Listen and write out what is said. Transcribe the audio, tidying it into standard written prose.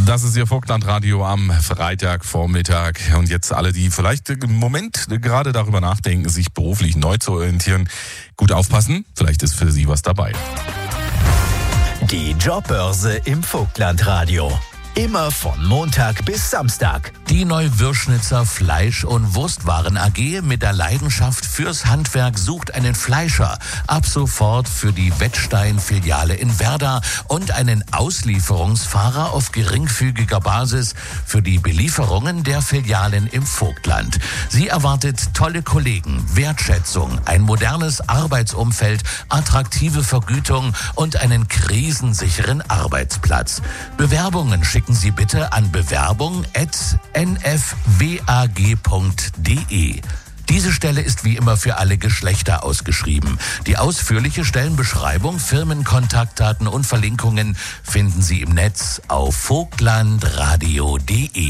Das ist Ihr Vogtlandradio am Freitagvormittag. Und jetzt alle, die vielleicht im Moment gerade darüber nachdenken, sich beruflich neu zu orientieren, gut aufpassen. Vielleicht ist für Sie was dabei. Die Jobbörse im Vogtlandradio. Immer von Montag bis Samstag. Die Neuwürschnitzer Fleisch- und Wurstwaren AG mit der Leidenschaft fürs Handwerk sucht einen Fleischer. Ab sofort für die Wettstein-Filiale in Werder und einen Auslieferungsfahrer auf geringfügiger Basis für die Belieferungen der Filialen im Vogtland. Sie erwartet tolle Kollegen, Wertschätzung, ein modernes Arbeitsumfeld, attraktive Vergütung und einen krisensicheren Arbeitsplatz. Bewerbungen schicken Sie bitte an bewerbung@nfwag.de. Diese Stelle ist wie immer für alle Geschlechter ausgeschrieben. Die ausführliche Stellenbeschreibung, Firmenkontaktdaten und Verlinkungen finden Sie im Netz auf vogtlandradio.de.